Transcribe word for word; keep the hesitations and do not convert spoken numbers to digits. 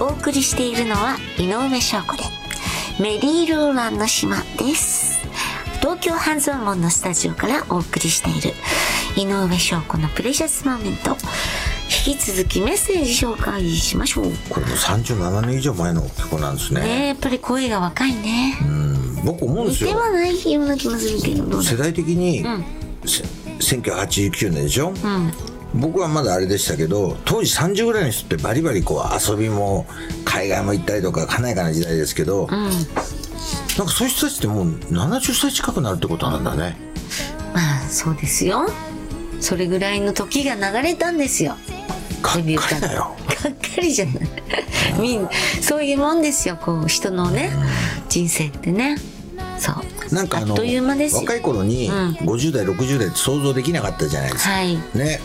お送りしているのは井上翔子でメリーローランの島です。東京半蔵門のスタジオからお送りしている井上翔子のプレシャスモーメント、引き続きメッセージ紹介しましょう。 これもさんじゅうななねん以上前の曲なんですね。 ねえ、やっぱり声が若いね。 うん、僕思うんですよ。 似てはないような気もするけど、どうだ世代的に、うん、せんきゅうひゃくはちじゅうきゅうねんでしょ、うん、僕はまだあれでしたけど、当時さんじゅうぐらいの人ってバリバリこう遊びも海外も行ったりとか華やかな時代ですけど、うん、なんかそういう人たちってもうななじゅっさい近くなるってことなんだね。 まあそうですよ。それぐらいの時が流れたんですよ。 がっかりだよ。 がっかりじゃないみんなそういうもんですよ、こう人のね、うん、人生ってね。そうなんかあのあっという間ですよ。 若い頃にごじゅう代ろくじゅう代って想像できなかったじゃないですか、 はいね、